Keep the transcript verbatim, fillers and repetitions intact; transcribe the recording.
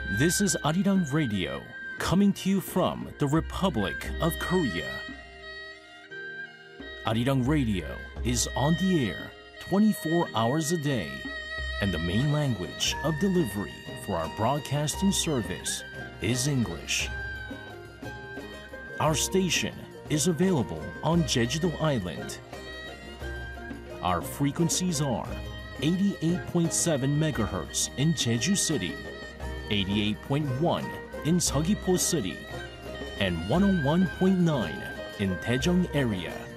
This is Arirang Radio, coming to you from the Republic of Korea. Arirang Radio is on the air twenty-four hours a day, and the main language of delivery for our broadcasting service is English. Our station is available on Jeju-do Island. Our frequencies are eighty-eight point seven megahertz in Jeju City, eighty-eight point one in Seogwipo City, and one oh one point nine in Daejeong area.